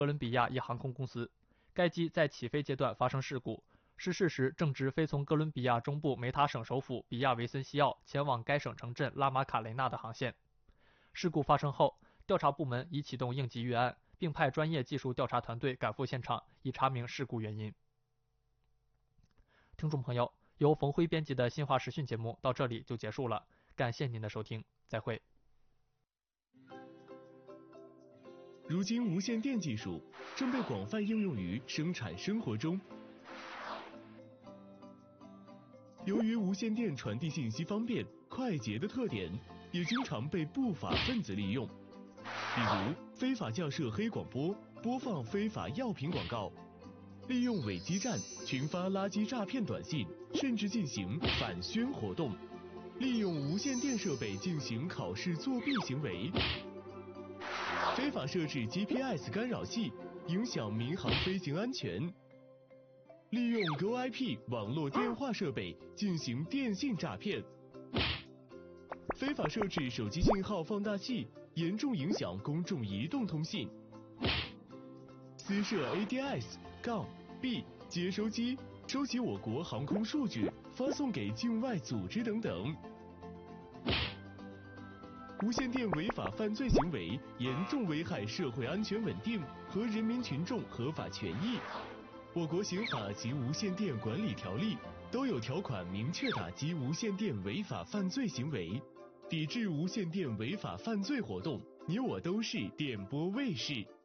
哥伦比亚一航空公司，该机在起飞阶段发生事故，失事时正值飞从哥伦比亚中部梅塔省首府比亚维森西奥前往该省城镇拉马卡雷纳的航线。事故发生后，调查部门已启动应急预案，并派专业技术调查团队赶赴现场，以查明事故原因。听众朋友，由冯辉编辑的新华时讯节目到这里就结束了，感谢您的收听，再会。 如今，无线电技术正被广泛应用于生产生活中。由于无线电传递信息方便、快捷的特点，也经常被不法分子利用，比如非法架设黑广播、播放非法药品广告，利用伪基站群发垃圾诈骗短信，甚至进行反宣活动，利用无线电设备进行考试作弊行为。非法设置 GPS 干扰器，影响民航飞行安全；利用 GoIP 网络电话设备进行电信诈骗；非法设置手机信号放大器，严重影响公众移动通信；私设 ADS-B 接收机，收集我国航空数据，发送给境外组织等等。无线电违法犯罪行为严重危害社会安全稳定和人民群众合法权益。我国刑法及无线电管理条例都有条款明确打击无线电违法犯罪行为，抵制无线电违法犯罪活动。你我都是电波卫士。